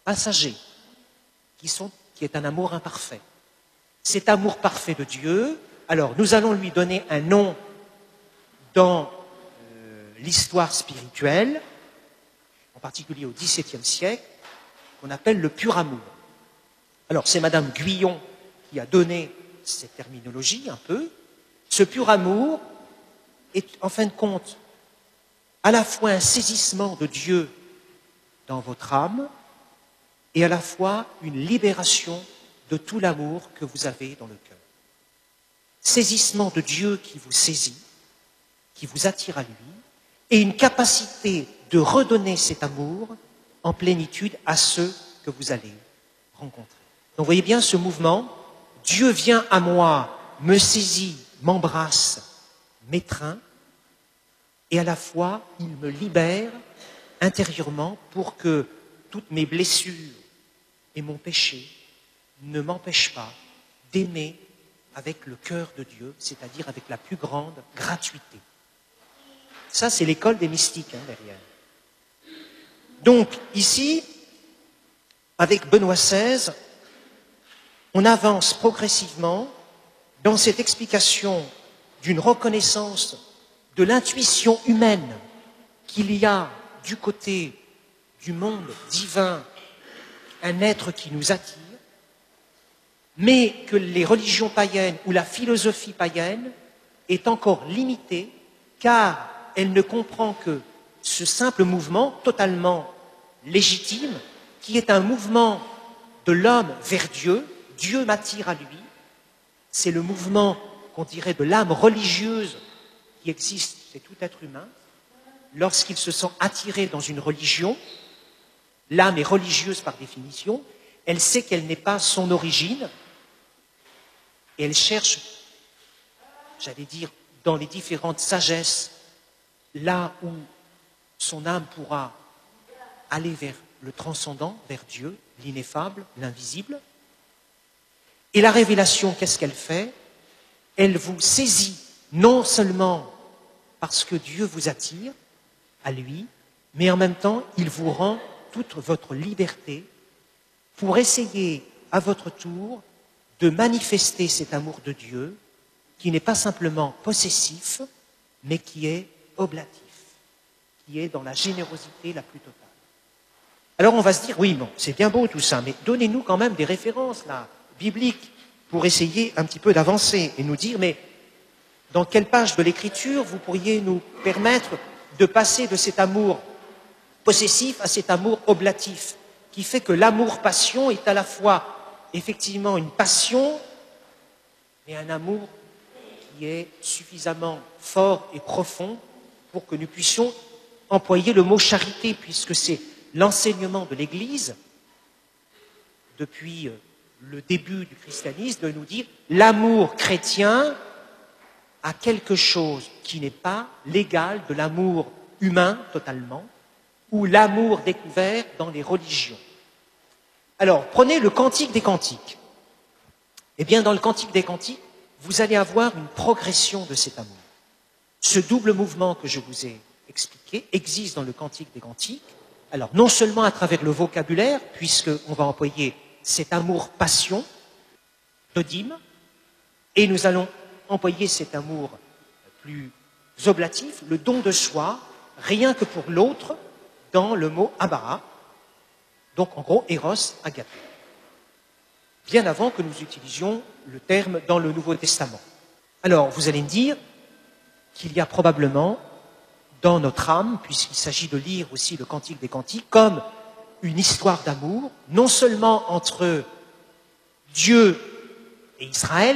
passager, qui est un amour imparfait. Cet amour parfait de Dieu, alors nous allons lui donner un nom dans l'histoire spirituelle, en particulier au XVIIe siècle, qu'on appelle le pur amour. Alors c'est Madame Guyon qui a donné cette terminologie un peu. Ce pur amour est en fin de compte à la fois un saisissement de Dieu dans votre âme et à la fois une libération de tout l'amour que vous avez dans le cœur. Saisissement de Dieu qui vous saisit, qui vous attire à lui, et une capacité de redonner cet amour en plénitude à ceux que vous allez rencontrer. Donc vous voyez bien ce mouvement, Dieu vient à moi, me saisit, m'embrasse, m'étreint, et à la fois il me libère intérieurement pour que toutes mes blessures et mon péché ne m'empêchent pas d'aimer avec le cœur de Dieu, c'est-à-dire avec la plus grande gratuité. Ça, c'est l'école des mystiques, derrière. Donc, ici, avec Benoît XVI, on avance progressivement dans cette explication d'une reconnaissance de l'intuition humaine qu'il y a du côté du monde divin, un être qui nous attire, mais que les religions païennes ou la philosophie païenne est encore limitée, car elle ne comprend que ce simple mouvement totalement légitime, qui est un mouvement de l'homme vers Dieu, Dieu m'attire à lui, c'est le mouvement qu'on dirait de l'âme religieuse qui existe chez tout être humain. Lorsqu'il se sent attiré dans une religion, l'âme est religieuse par définition, elle sait qu'elle n'est pas son origine, et elle cherche, j'allais dire, dans les différentes sagesses, là où son âme pourra aller vers le transcendant, vers Dieu, l'ineffable, l'invisible. Et la révélation, qu'est-ce qu'elle fait? Elle vous saisit non seulement parce que Dieu vous attire à lui, mais en même temps, il vous rend toute votre liberté pour essayer à votre tour de manifester cet amour de Dieu qui n'est pas simplement possessif, mais qui est oblatif, qui est dans la générosité la plus totale. Alors on va se dire, oui, bon, c'est bien beau tout ça, mais donnez-nous quand même des références là, bibliques, pour essayer un petit peu d'avancer et nous dire, mais dans quelle page de l'Écriture vous pourriez nous permettre de passer de cet amour possessif à cet amour oblatif, qui fait que l'amour-passion est à la fois effectivement une passion, mais un amour qui est suffisamment fort et profond pour que nous puissions employer le mot charité, puisque c'est l'enseignement de l'Église, depuis le début du christianisme, de nous dire l'amour chrétien a quelque chose qui n'est pas l'égal de l'amour humain totalement, ou l'amour découvert dans les religions. Alors, prenez le Cantique des Cantiques. Eh bien, dans le Cantique des Cantiques, vous allez avoir une progression de cet amour. Ce double mouvement que je vous ai expliqué existe dans le Cantique des Cantiques. Alors, non seulement à travers le vocabulaire, puisqu'on va employer cet amour-passion de dîme, et nous allons employer cet amour plus oblatif, le don de soi, rien que pour l'autre, dans le mot abara, donc en gros, Eros Agape. Bien avant que nous utilisions le terme dans le Nouveau Testament. Alors, vous allez me dire qu'il y a probablement dans notre âme, puisqu'il s'agit de lire aussi le Cantique des Cantiques, comme une histoire d'amour, non seulement entre Dieu et Israël,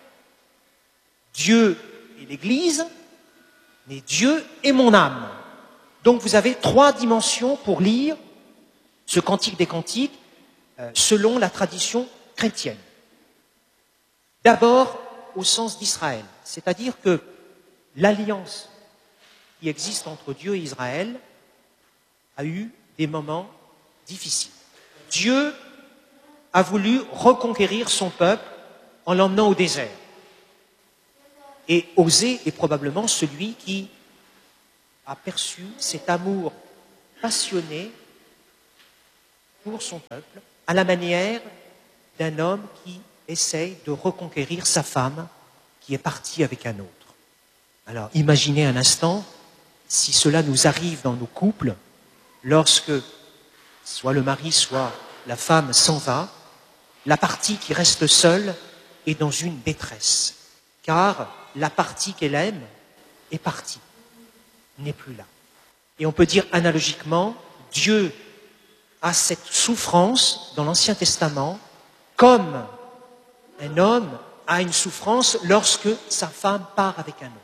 Dieu et l'Église, mais Dieu et mon âme. Donc vous avez 3 dimensions pour lire ce Cantique des Cantiques selon la tradition chrétienne. D'abord, au sens d'Israël, c'est-à-dire que l'alliance qui existe entre Dieu et Israël a eu des moments difficiles. Dieu a voulu reconquérir son peuple en l'emmenant au désert. Et Osée est probablement celui qui a perçu cet amour passionné pour son peuple, à la manière d'un homme qui essaye de reconquérir sa femme qui est partie avec un autre. Alors imaginez un instant si cela nous arrive dans nos couples, lorsque soit le mari, soit la femme s'en va, la partie qui reste seule est dans une détresse, car la partie qu'elle aime est partie, n'est plus là. Et on peut dire analogiquement, Dieu a cette souffrance dans l'Ancien Testament, comme un homme a une souffrance lorsque sa femme part avec un autre.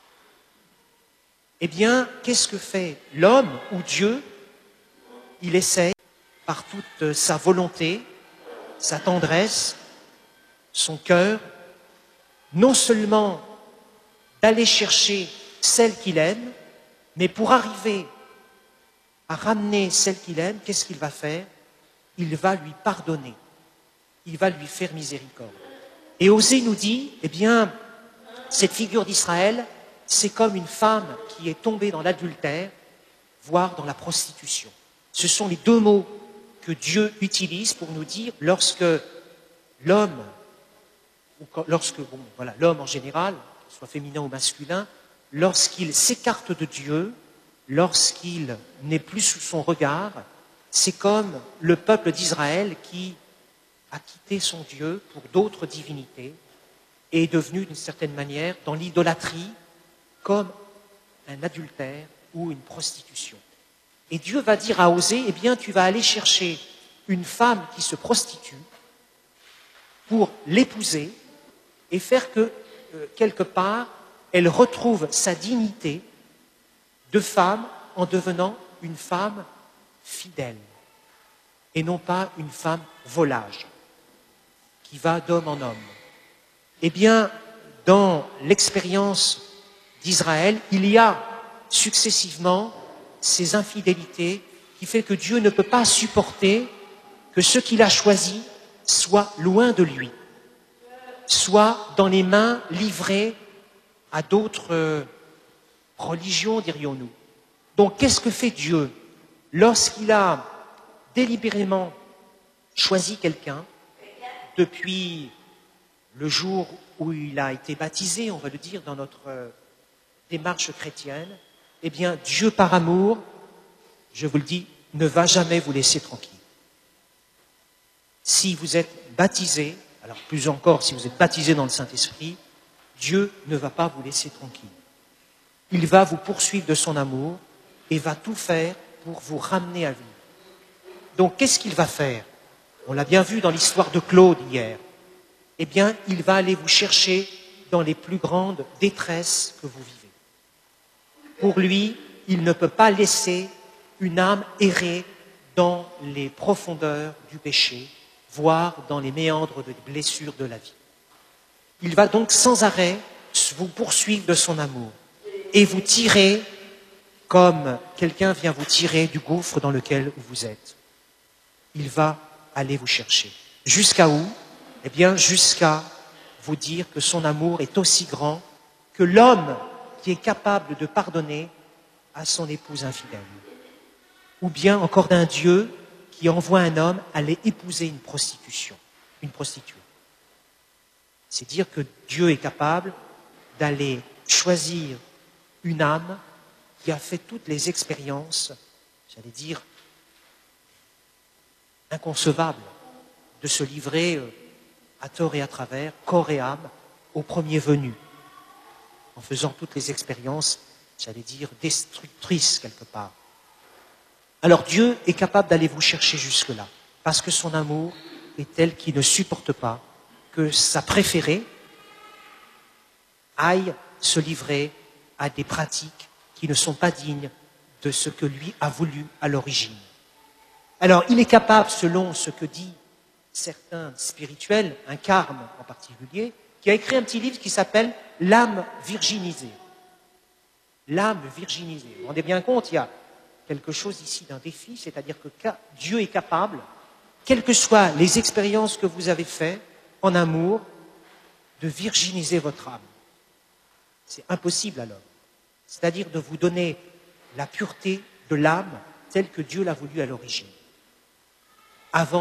Eh bien, qu'est-ce que fait l'homme ou Dieu? Il essaie, par toute sa volonté, sa tendresse, son cœur, non seulement d'aller chercher celle qu'il aime, mais pour arriver à ramener celle qu'il aime, qu'est-ce qu'il va faire? Il va lui pardonner, il va lui faire miséricorde. Et Osée nous dit, eh bien, cette figure d'Israël, c'est comme une femme qui est tombée dans l'adultère, voire dans la prostitution. Ce sont les deux mots que Dieu utilise pour nous dire lorsque l'homme, l'homme en général, soit féminin ou masculin, lorsqu'il s'écarte de Dieu, lorsqu'il n'est plus sous son regard, c'est comme le peuple d'Israël qui a quitté son Dieu pour d'autres divinités et est devenu d'une certaine manière dans l'idolâtrie comme un adultère ou une prostitution. Et Dieu va dire à Osée, eh bien tu vas aller chercher une femme qui se prostitue pour l'épouser et faire que, quelque part, elle retrouve sa dignité de femme en devenant une femme fidèle et non pas une femme volage qui va d'homme en homme. Eh bien, dans l'expérience d'Israël, il y a successivement ces infidélités qui fait que Dieu ne peut pas supporter que ce qu'il a choisi soit loin de lui, soit dans les mains livrées à d'autres religions, dirions-nous. Donc, qu'est-ce que fait Dieu lorsqu'il a délibérément choisi quelqu'un depuis le jour où il a été baptisé, on va le dire, dans notre démarche chrétienne? Eh bien, Dieu par amour, je vous le dis, ne va jamais vous laisser tranquille. Si vous êtes baptisé, alors plus encore si vous êtes baptisé dans le Saint-Esprit, Dieu ne va pas vous laisser tranquille. Il va vous poursuivre de son amour et va tout faire pour vous ramener à lui. Donc, qu'est-ce qu'il va faire? On l'a bien vu dans l'histoire de Claude hier. Eh bien, il va aller vous chercher dans les plus grandes détresses que vous vivez. Pour lui, il ne peut pas laisser une âme errer dans les profondeurs du péché, voire dans les méandres des blessures de la vie. Il va donc sans arrêt vous poursuivre de son amour et vous tirer comme quelqu'un vient vous tirer du gouffre dans lequel vous êtes. Il va aller vous chercher. Jusqu'à où? Eh bien, jusqu'à vous dire que son amour est aussi grand que l'homme qui est capable de pardonner à son épouse infidèle. Ou bien encore d'un Dieu qui envoie un homme aller épouser une prostituée. C'est dire que Dieu est capable d'aller choisir une âme qui a fait toutes les expériences, j'allais dire, inconcevables, de se livrer à tort et à travers, corps et âme, au premier venu, en faisant toutes les expériences, j'allais dire, destructrices quelque part. Alors Dieu est capable d'aller vous chercher jusque-là, parce que son amour est tel qu'il ne supporte pas que sa préférée aille se livrer à des pratiques qui ne sont pas dignes de ce que lui a voulu à l'origine. Alors, il est capable, selon ce que dit certains spirituels, un carme en particulier, qui a écrit un petit livre qui s'appelle « L'âme virginisée ». L'âme virginisée. Vous vous rendez bien compte, il y a quelque chose ici d'un défi, c'est-à-dire que Dieu est capable, quelles que soient les expériences que vous avez faites en amour, de virginiser votre âme. C'est impossible à l'homme. C'est-à-dire de vous donner la pureté de l'âme telle que Dieu l'a voulu à l'origine. avant